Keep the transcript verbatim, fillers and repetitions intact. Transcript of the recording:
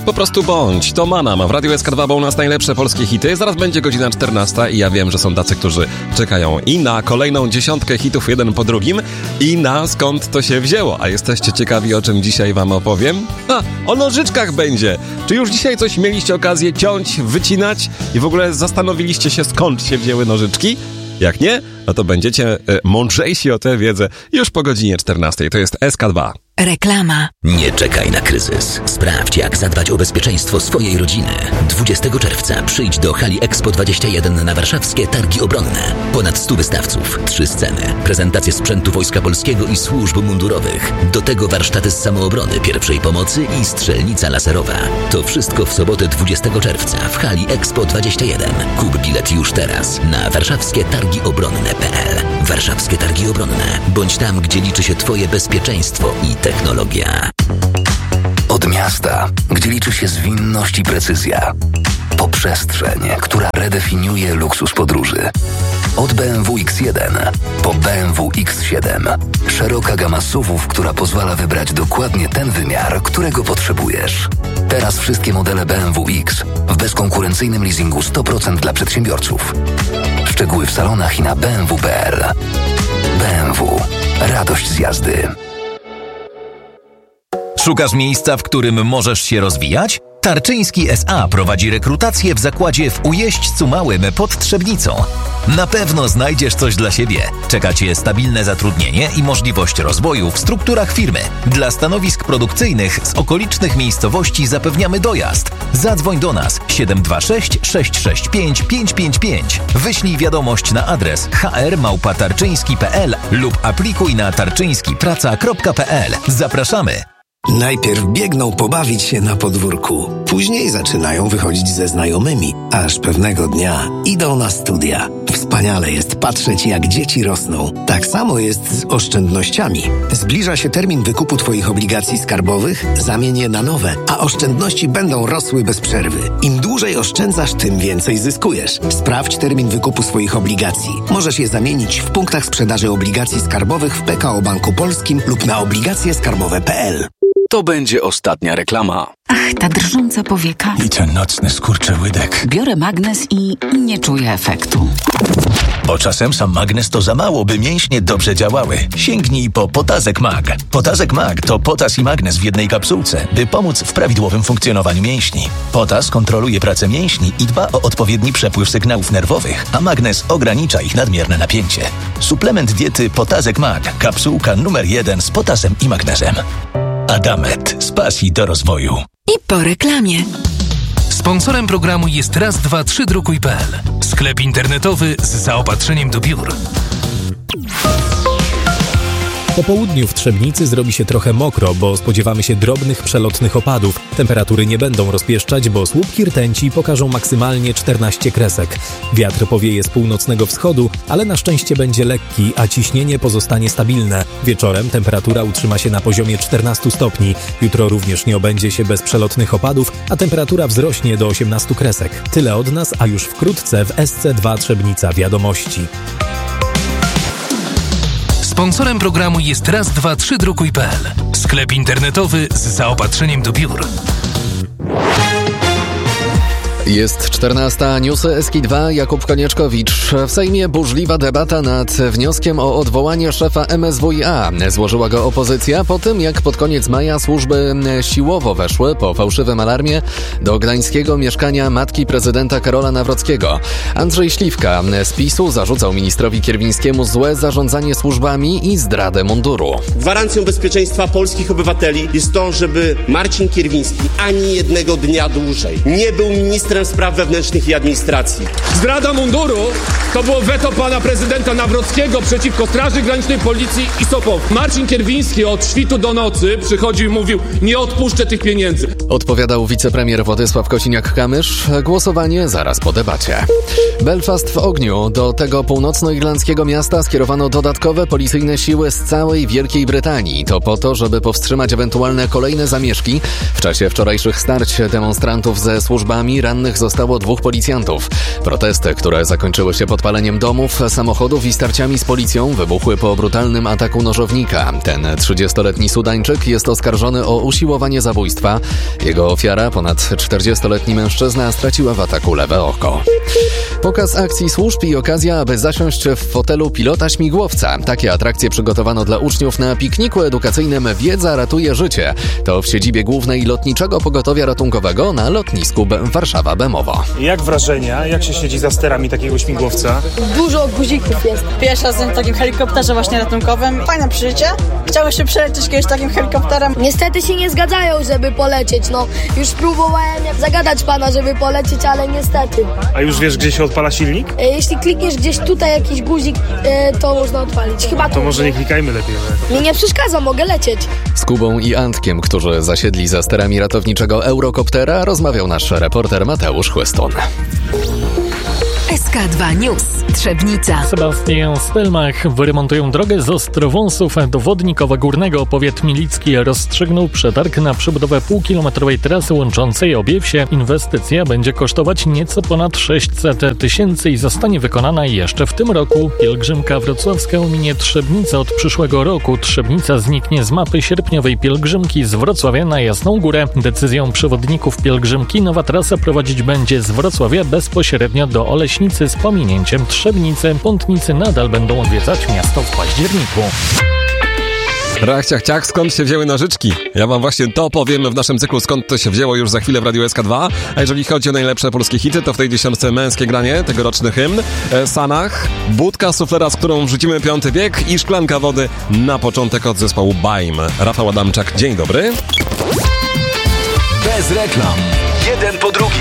Po prostu bądź, to Manam. W Radiu S K dwa, bo u nas najlepsze polskie hity. Zaraz będzie godzina czternasta i ja wiem, że są tacy, którzy czekają i na kolejną dziesiątkę hitów jeden po drugim i na skąd to się wzięło. A jesteście ciekawi, o czym dzisiaj wam opowiem? Ha, o nożyczkach będzie. Czy już dzisiaj coś mieliście okazję ciąć, wycinać i w ogóle zastanowiliście się, skąd się wzięły nożyczki? Jak nie, no to będziecie e, mądrzejsi o tę wiedzę już po godzinie czternastej. To jest S K dwa. Reklama. Nie czekaj na kryzys. Sprawdź, jak zadbać o bezpieczeństwo swojej rodziny. dwudziestego czerwca przyjdź do hali Expo dwadzieścia jeden na warszawskie Targi Obronne. Ponad stu wystawców, trzy sceny, prezentacje sprzętu Wojska Polskiego i służb mundurowych. Do tego warsztaty z samoobrony, pierwszej pomocy i strzelnica laserowa. To wszystko w sobotę dwudziestego czerwca w hali Expo dwadzieścia jeden. Kup bilet już teraz na warszawskie targi obronne kropka p l. Warszawskie Targi Obronne. Bądź tam, gdzie liczy się twoje bezpieczeństwo i technologia. Od miasta, gdzie liczy się zwinność i precyzja, po przestrzeń, która redefiniuje luksus podróży. Od B M W X jeden po B M W X siedem. Szeroka gama S U V-ów, która pozwala wybrać dokładnie ten wymiar, którego potrzebujesz. Teraz wszystkie modele B M W X w bezkonkurencyjnym leasingu sto procent dla przedsiębiorców. Szczegóły w salonach i na b m w kropka p l. B M W. Radość z jazdy. Szukasz miejsca, w którym możesz się rozwijać? Tarczyński S A prowadzi rekrutację w zakładzie w Ujeźdźcu Małym pod Trzebnicą. Na pewno znajdziesz coś dla siebie. Czeka Cię stabilne zatrudnienie i możliwość rozwoju w strukturach firmy. Dla stanowisk produkcyjnych z okolicznych miejscowości zapewniamy dojazd. Zadzwoń do nas siedem dwa sześć sześć sześć pięć pięć pięć pięć. Wyślij wiadomość na adres h r małpa tarczyński kropka p l lub aplikuj na tarczyński praca kropka p l. Zapraszamy! Najpierw biegną pobawić się na podwórku, później zaczynają wychodzić ze znajomymi, aż pewnego dnia idą na studia. Wspaniale jest patrzeć, jak dzieci rosną. Tak samo jest z oszczędnościami. Zbliża się termin wykupu Twoich obligacji skarbowych, zamień je na nowe, a oszczędności będą rosły bez przerwy. Im dłużej oszczędzasz, tym więcej zyskujesz. Sprawdź termin wykupu swoich obligacji. Możesz je zamienić w punktach sprzedaży obligacji skarbowych w P K O Banku Polskim lub na obligacje skarbowe kropka p l. To będzie ostatnia reklama. Ach, ta drżąca powieka. I ten nocny skurczyłydek. Biorę magnes i nie czuję efektu. Bo czasem sam magnes to za mało, by mięśnie dobrze działały. Sięgnij po Potazek Mag. Potazek Mag to potas i magnes w jednej kapsułce, by pomóc w prawidłowym funkcjonowaniu mięśni. Potas kontroluje pracę mięśni i dba o odpowiedni przepływ sygnałów nerwowych, a magnes ogranicza ich nadmierne napięcie. Suplement diety Potazek Mag. Kapsułka numer jeden z potasem i magnezem. Adamet z pasji do rozwoju. I po reklamie. Sponsorem programu jest raz dwa trzy drukuj kropka p l. Sklep internetowy z zaopatrzeniem do biur. Po południu w Trzebnicy zrobi się trochę mokro, bo spodziewamy się drobnych, przelotnych opadów. Temperatury nie będą rozpieszczać, bo słupki rtęci pokażą maksymalnie czternaście kresek. Wiatr powieje z północnego wschodu, ale na szczęście będzie lekki, a ciśnienie pozostanie stabilne. Wieczorem temperatura utrzyma się na poziomie czternaście stopni. Jutro również nie obędzie się bez przelotnych opadów, a temperatura wzrośnie do osiemnaście kresek. Tyle od nas, a już wkrótce w S C dwa Trzebnica Wiadomości. Sponsorem programu jest raz dwa trzy drukuj kropka p l. Sklep internetowy z zaopatrzeniem do biur. Jest czternasta, newsy S K dwa, Jakub Konieczkowicz. W Sejmie burzliwa debata nad wnioskiem o odwołanie szefa M S W i A. Złożyła go opozycja po tym, jak pod koniec maja służby siłowo weszły po fałszywym alarmie do gdańskiego mieszkania matki prezydenta Karola Nawrockiego. Andrzej Śliwka z PiSu zarzucał ministrowi Kierwińskiemu złe zarządzanie służbami i zdradę munduru. Gwarancją bezpieczeństwa polskich obywateli jest to, żeby Marcin Kierwiński ani jednego dnia dłużej nie był ministrem spraw wewnętrznych i administracji. Zdrada munduru to było weto pana prezydenta Nawrockiego przeciwko Straży Granicznej, Policji i S O P-owi. Marcin Kierwiński od świtu do nocy przychodził i mówił: nie odpuszczę tych pieniędzy. Odpowiadał wicepremier Władysław Kosiniak-Kamysz. Głosowanie zaraz po debacie. Belfast w ogniu. Do tego północnoirlandzkiego miasta skierowano dodatkowe policyjne siły z całej Wielkiej Brytanii. To po to, żeby powstrzymać ewentualne kolejne zamieszki. W czasie wczorajszych starć demonstrantów ze służbami ranny rannych zostało dwóch policjantów. Protesty, które zakończyły się podpaleniem domów, samochodów i starciami z policją, wybuchły po brutalnym ataku nożownika. Ten trzydziestoletni Sudańczyk jest oskarżony o usiłowanie zabójstwa. Jego ofiara, ponad czterdziestoletni mężczyzna, straciła w ataku lewe oko. Pokaz akcji służb i okazja, aby zasiąść w fotelu pilota śmigłowca. Takie atrakcje przygotowano dla uczniów na pikniku edukacyjnym Wiedza ratuje życie. To w siedzibie głównej Lotniczego Pogotowia Ratunkowego na lotnisku Warszawa-Bemowo. Jak wrażenia? Jak się siedzi za sterami takiego śmigłowca? Dużo guzików jest. Pierwszy raz w takim helikopterze właśnie ratunkowym. Fajne przeżycie. Chciałem się przelecieć kiedyś takim helikopterem. Niestety się nie zgadzają, żeby polecieć. No, już próbowałem zagadać pana, żeby polecieć, ale niestety. A już wiesz, gdzie się odpala silnik? E, jeśli klikniesz gdzieś tutaj jakiś guzik, e, to można odpalić. Chyba to może nie klikajmy lepiej. Mi nie przeszkadza, mogę lecieć. Z Kubą i Antkiem, którzy zasiedli za sterami ratowniczego Eurokoptera, rozmawiał nasz reporter Mateusz Chłystun. S K dwa News. Trzebnica. Sebastian Stelmach wyremontują drogę z Ostrowąsów do Wodnikowa Górnego. Powiat milicki rozstrzygnął przetarg na przebudowę półkilometrowej trasy łączącej obie wsie. Inwestycja będzie kosztować nieco ponad sześćset tysięcy i zostanie wykonana jeszcze w tym roku. Pielgrzymka wrocławska ominie Trzebnicę od przyszłego roku. Trzebnica zniknie z mapy sierpniowej pielgrzymki z Wrocławia na Jasną Górę. Decyzją przewodników pielgrzymki nowa trasa prowadzić będzie z Wrocławia bezpośrednio do Oleśnicy z pominięciem Trzebnicy. Pątnicy nadal będą odwiedzać miasto w październiku. Rach, ciach, ciach, skąd się wzięły nożyczki? Ja wam właśnie to powiem w naszym cyklu Skąd to się wzięło już za chwilę w Radiu S K dwa. A jeżeli chodzi o najlepsze polskie hity, to w tej dziesiątce męskie granie, tegoroczny hymn, e, Sanach, budka suflera, z którą wrzucimy piąty wiek i szklanka wody na początek od zespołu Baim. Rafał Adamczak, dzień dobry. Bez reklam. Jeden po drugim.